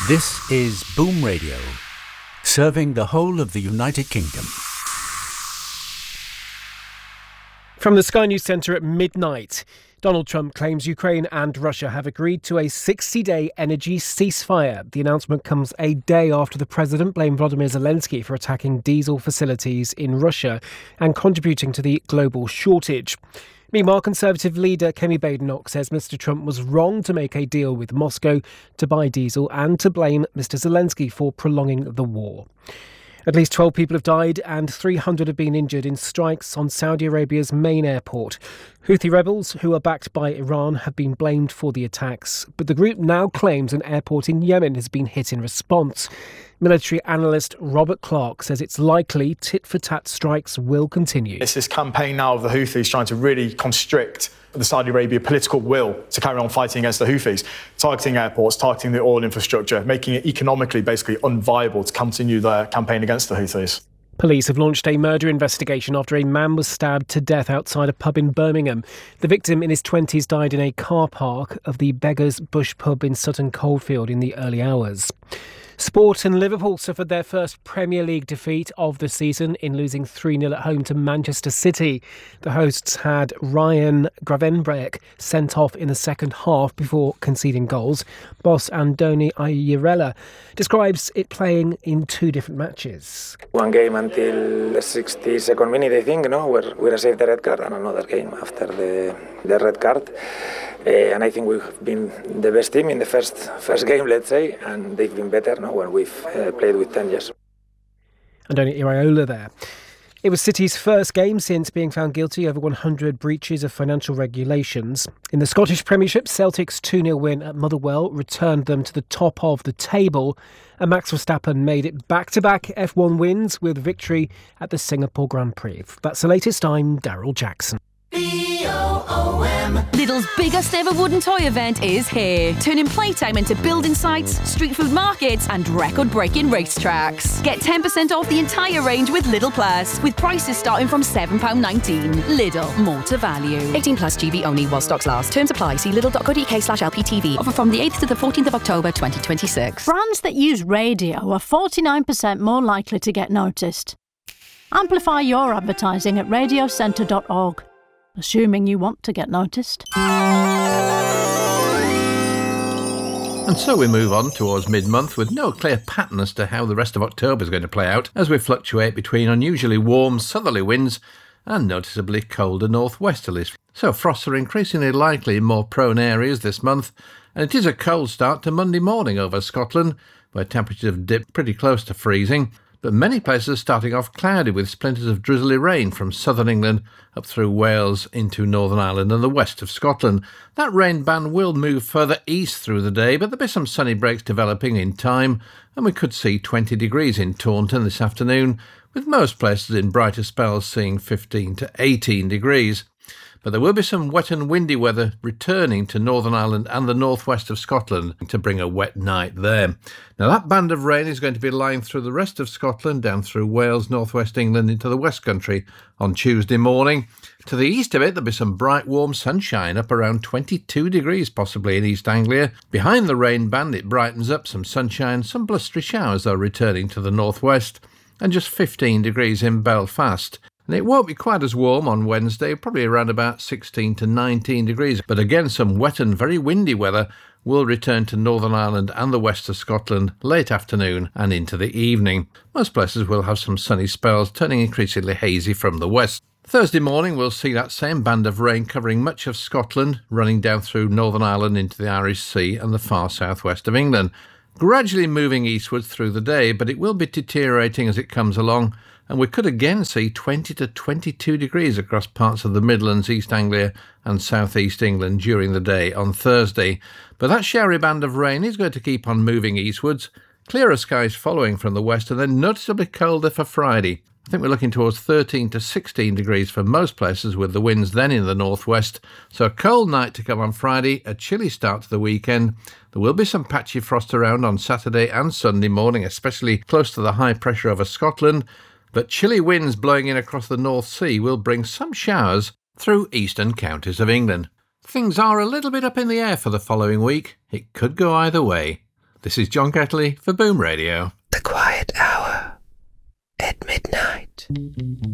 This is Boom Radio, serving the whole of the United Kingdom. From the Sky News Centre at midnight, Donald Trump claims Ukraine and Russia have agreed to a 60-day energy ceasefire. The announcement comes a day after the president blamed Volodymyr Zelensky for attacking diesel facilities in Russia and contributing to the global shortage. Meanwhile, Conservative leader Kemi Badenoch says Mr Trump was wrong to make a deal with Moscow to buy diesel and to blame Mr Zelensky for prolonging the war. At least 12 people have died and 300 have been injured in strikes on Saudi Arabia's main airport. Houthi rebels, who are backed by Iran, have been blamed for the attacks, but the group now claims an airport in Yemen has been hit in response. Military analyst Robert Clark says it's likely tit-for-tat strikes will continue. It's this campaign now of the Houthis trying to really constrict the Saudi Arabia political will to carry on fighting against the Houthis, targeting airports, targeting the oil infrastructure, making it economically basically unviable to continue their campaign against the Houthis. Police have launched a murder investigation after a man was stabbed to death outside a pub in Birmingham. The victim in his 20s died in a car park of the Beggars Bush pub in Sutton Coldfield in the early hours. Sport, and Liverpool suffered their first Premier League defeat of the season in losing 3-0 at home to Manchester City. The hosts had Ryan Gravenberch sent off in the second half before conceding goals. Boss Andoni Iraola describes it playing in two different matches. One game until the 62nd minute, I think, where we received the red card, and another game after the red card. And I think we've been the best team in the first game, let's say, and they've been better when we've played with 10 years. Andoni Iraola there. It was City's first game since being found guilty over 100 breaches of financial regulations. In the Scottish Premiership, Celtic's 2-0 win at Motherwell returned them to the top of the table, and Max Verstappen made it back-to-back F1 wins with victory at the Singapore Grand Prix. That's the latest. I'm Daryl Jackson. Lidl's biggest ever wooden toy event is here, turning playtime into building sites, street food markets and record-breaking racetracks. Get 10% off the entire range with Lidl Plus, with prices starting from £7.19. Lidl, more to value. 18 plus GB only while stocks last. Terms apply. See lidl.co.uk/LPTV. Offer from the 8th to the 14th of October 2026. Brands that use radio are 49% more likely to get noticed. Amplify your advertising at radiocentre.org. Assuming you want to get noticed. And so we move on towards mid-month with no clear pattern as to how the rest of October is going to play out, as we fluctuate between unusually warm southerly winds and noticeably colder northwesterlies. So frosts are increasingly likely in more prone areas this month, and it is a cold start to Monday morning over Scotland, where temperatures have dipped pretty close to freezing. But many places are starting off cloudy with splinters of drizzly rain from southern England up through Wales into Northern Ireland and the west of Scotland. That rain band will move further east through the day, but there'll be some sunny breaks developing in time, and we could see 20 degrees in Taunton this afternoon, with most places in brighter spells seeing 15 to 18 degrees. But there will be some wet and windy weather returning to Northern Ireland and the northwest of Scotland to bring a wet night there. Now that band of rain is going to be lying through the rest of Scotland, down through Wales, northwest England into the West Country on Tuesday morning. To the east of it, there'll be some bright warm sunshine up around 22 degrees possibly in East Anglia. Behind the rain band it brightens up, some sunshine, some blustery showers though returning to the northwest, and just 15 degrees in Belfast. And it won't be quite as warm on Wednesday, probably around about 16 to 19 degrees. But again, some wet and very windy weather will return to Northern Ireland and the west of Scotland late afternoon and into the evening. Most places will have some sunny spells, turning increasingly hazy from the west. Thursday morning we'll see that same band of rain covering much of Scotland, running down through Northern Ireland into the Irish Sea and the far southwest of England. Gradually moving eastwards through the day, but it will be deteriorating as it comes along, and we could again see 20 to 22 degrees across parts of the Midlands, East Anglia and South East England during the day on Thursday. But that showery band of rain is going to keep on moving eastwards, clearer skies following from the west, and then noticeably colder for Friday. I think we're looking towards 13 to 16 degrees for most places, with the winds then in the northwest. So a cold night to come on Friday, a chilly start to the weekend. There will be some patchy frost around on Saturday and Sunday morning, especially close to the high pressure over Scotland. But chilly winds blowing in across the North Sea will bring some showers through eastern counties of England. Things are a little bit up in the air for the following week. It could go either way. This is John Kettley for Boom Radio. The Quiet Hour at midnight.